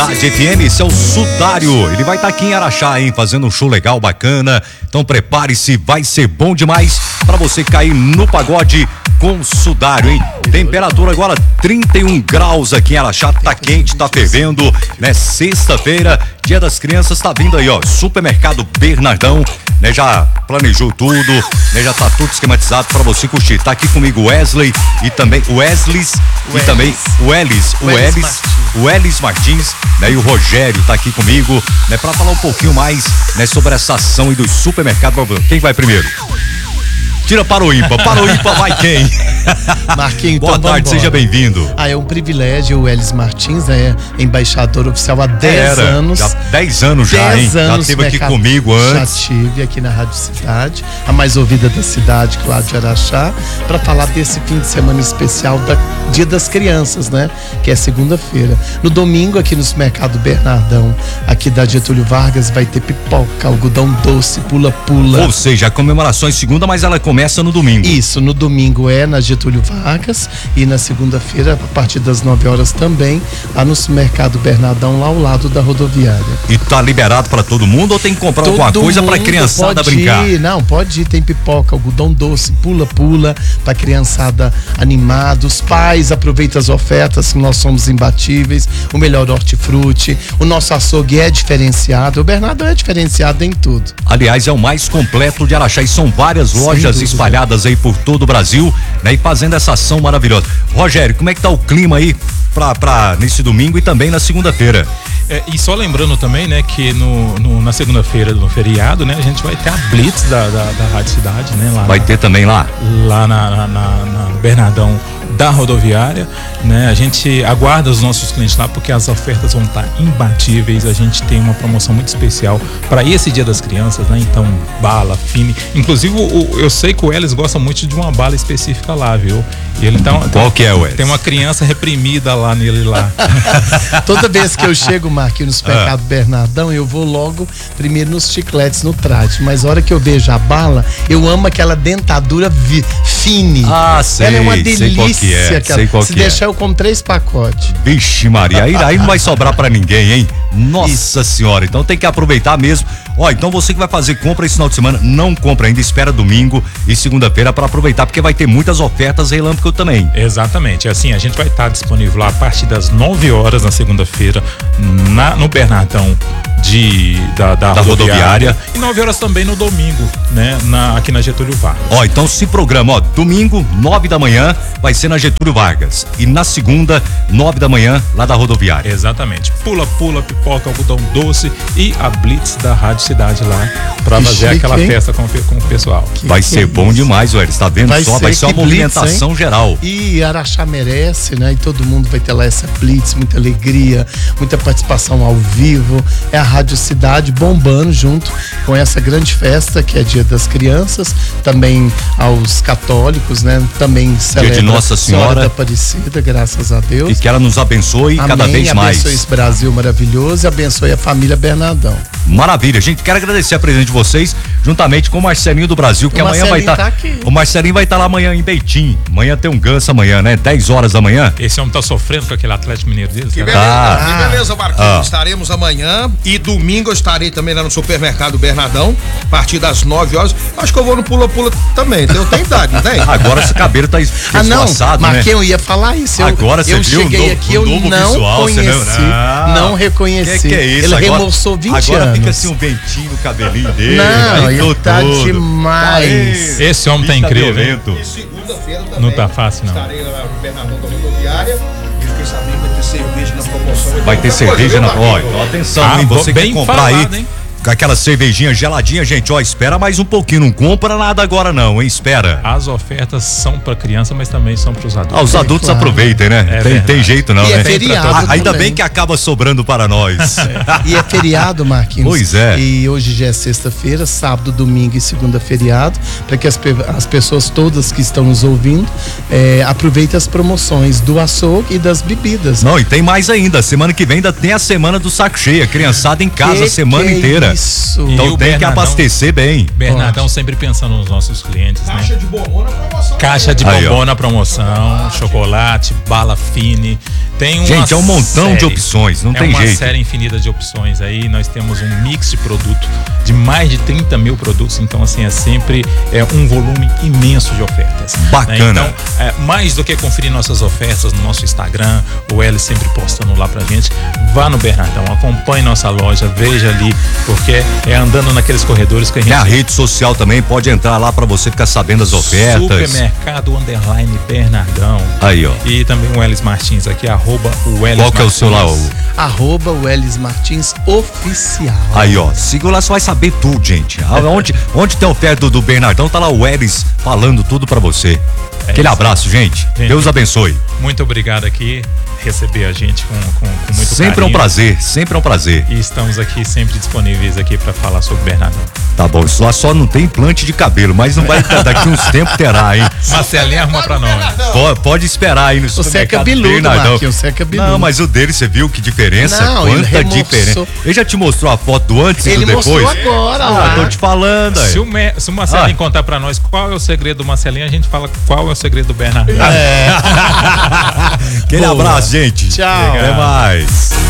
Cidade FM, esse é o Sudário. Ele vai estar aqui em Araxá, hein, fazendo um show legal, bacana. Então prepare-se, vai ser bom demais para você cair no pagode com o Sudário, hein? Temperatura agora 31 graus aqui em Araxá, tá quente, tá fervendo, né? Sexta-feira, Dia das Crianças, tá vindo aí, ó, Supermercado Bernardão, né? Já planejou tudo, né? Já tá tudo esquematizado para você curtir. Tá aqui comigo o Wesley e também o também o Elis Martins, né? E o Rogério tá aqui comigo, né? Para falar um pouquinho mais, né? Sobre essa ação aí do supermercado. Quem vai primeiro? Tira para o ímpar vai quem? Marquinhos, boa tarde, seja bem-vindo. É um privilégio, o Elis Martins é embaixador oficial há 10 anos. Já 10 anos já, 10 hein? Anos já esteve aqui comigo antes. Já tive aqui na Rádio Cidade, a mais ouvida da cidade, claro, de Araxá, para falar desse fim de semana especial da Dia das Crianças, né? Que é segunda-feira. No domingo, aqui no Supermercado Bernardão, aqui da Getúlio Vargas, vai ter pipoca, algodão doce, pula-pula. Ou seja, a comemoração é segunda, mas ela começa no domingo. Isso, no domingo é na Getúlio Vargas e na segunda-feira, a partir das 9 horas também, lá no Supermercado Bernardão, lá ao lado da rodoviária. E tá liberado para todo mundo ou tem que comprar alguma coisa para criançada brincar? Não, pode ir, tem pipoca, algodão doce, pula-pula, pra criançada animada, os pais aproveitam as ofertas, que nós somos imbatíveis, o melhor hortifruti, o nosso açougue é diferenciado, o Bernardão é diferenciado em tudo. Aliás, é o mais completo de Araxá e são várias lojas espalhadas aí por todo o Brasil, né? E fazendo essa ação maravilhosa. Rogério, como é que tá o clima aí pra nesse domingo e também na segunda-feira? E só lembrando também, né, que na segunda-feira, no feriado, né, a gente vai ter a Blitz da Rádio Cidade, né? Vai ter também lá? Lá na Bernardão da rodoviária, né? A gente aguarda os nossos clientes lá porque as ofertas vão estar imbatíveis. A gente tem uma promoção muito especial para esse Dia das Crianças, né? Então, bala, fine. Inclusive, eu sei que o Elis gosta muito de uma bala específica lá, viu? E ele Qual que é, Elis? Tem uma criança reprimida lá nele lá. Toda vez que eu chego, Marquinhos, no Supermercado Bernardão, eu vou logo primeiro nos chicletes, no trate. Mas a hora que eu vejo a bala, eu amo aquela dentadura fine. Sei. Ela é uma delícia. Se deixar, eu como 3 pacotes. Vixe Maria, aí não vai sobrar pra ninguém, hein? Nossa Senhora, então tem que aproveitar mesmo. Então você que vai fazer compra esse final de semana, não compra ainda, espera domingo e segunda-feira pra aproveitar, porque vai ter muitas ofertas relâmpago também. Exatamente, assim, a gente vai estar disponível lá a partir das 9 horas na segunda-feira, no Bernardão da rodoviária, e 9 horas também no domingo, né? Aqui na Getúlio Vargas. Então se programa, domingo, 9 da manhã, vai ser na Getúlio Vargas. E na segunda, 9 da manhã, lá da rodoviária. Exatamente. Pula-pula, pipoca, algodão doce e a Blitz da Rádio Cidade lá, pra fazer aquela festa com o pessoal. Vai ser bom demais, Ué, tá vendo só? Vai ser uma movimentação Blitz, geral. E Araxá merece, né? E todo mundo vai ter lá essa Blitz, muita alegria, muita participação ao vivo. É a Rádio Cidade bombando junto com essa grande festa que é Dia das Crianças, também aos católicos, né? Também celebra Dia de Nossa Senhora da Aparecida, graças a Deus. E que ela nos abençoe cada vez mais. Abençoe esse Brasil maravilhoso e abençoe a família Bernardão. Maravilha, gente, quero agradecer a presença de vocês, juntamente com o Marcelinho do Brasil, que amanhã vai estar. O Marcelinho vai estar lá amanhã em Beitim. Amanhã tem um ganso amanhã, né? 10 horas da manhã. Esse homem tá sofrendo com aquele Atlético Mineiro dele. Que beleza, Marquinhos. Estaremos amanhã e domingo eu estarei também lá no Supermercado Bernardão, a partir das 9 horas. Acho que eu vou no pula-pula também. Eu tenho idade, não tem? Agora esse cabelo tá esvoaçado, né? Marquinhos, eu ia falar isso. Agora você eu viu cheguei aqui, eu não conheci, não reconheci. Que é isso? Ele agora, remoçou 20 agora anos. Fica assim um ventinho no cabelinho dele. Não, ele tá demais. Esse homem tá incrível. E segunda-feira também. Não tá fácil, não. Estarei lá no Bernardão da rodoviária e fiquei sabendo que vai ter cerveja na promoção. Vai ter cerveja na promoção. Então atenção, hein? Você quer comprar falado, aí com aquela cervejinha geladinha, gente, espera mais um pouquinho, não compra nada agora não, hein? Espera. As ofertas são pra criança, mas também são pros adultos. Os adultos aproveitem, né? Tem jeito não, e né? É feriado ainda bem que acaba sobrando para nós. E é feriado, Marquinhos. Pois é. E hoje já é sexta-feira, sábado, domingo e segunda feriado, para que as pessoas todas que estão nos ouvindo aproveitem as promoções do açougue e das bebidas. Não, e tem mais ainda, semana que vem ainda tem a semana do saco cheio, criançada em casa a semana inteira. Isso. Então tem que abastecer bem. Bernardão sempre pensando nos nossos clientes, né? Caixa de bombom na promoção. Caixa de bombom na promoção, chocolate, bala fine. Tem uma Gente, é um montão de série. opções, não tem É uma jeito. série infinita de opções aí, nós temos um mix de produto de mais de 30 mil produtos, então assim, é sempre um volume imenso de ofertas. Bacana. Né? Então, mais do que conferir nossas ofertas no nosso Instagram, o L sempre postando lá pra gente, vá no Bernardão, acompanhe nossa loja, veja ali, porque é andando naqueles corredores que a gente... Tem a rede social também, pode entrar lá pra você ficar sabendo das ofertas. Supermercado _ Bernardão. Aí, ó. E também o Elis Martins aqui, @o Elis Qual que é o seu lá? @o Elis Martins Oficial. Aí, ó. Siga lá, você vai saber tudo, gente. Onde tem a oferta do Bernardão, tá lá o Elis falando tudo pra você. Aquele abraço, gente. Deus abençoe. Muito obrigado aqui, receber a gente com muito Sempre carinho. é um prazer, sempre é um prazer. E estamos aqui sempre disponíveis aqui para falar sobre Bernardão. Tá bom, isso lá só não tem implante de cabelo, mas não vai daqui uns tempos terá, hein? Marcelinha, arruma pra nós. Pode esperar aí no Você é supermercado cabeludo, Bernardão. Marquinhos, você é cabeludo. Não, mas o dele, você viu que diferença? Não, ele Quanta remoçou. diferença. Ele já te mostrou a foto do antes e Ele do depois? mostrou agora, lá. tô te falando, aí. Se o Marcelinho contar pra nós qual é o segredo do Marcelinho, a gente fala qual é o segredo do Bernardão. Aquele abraço, gente. Tchau. Até mais.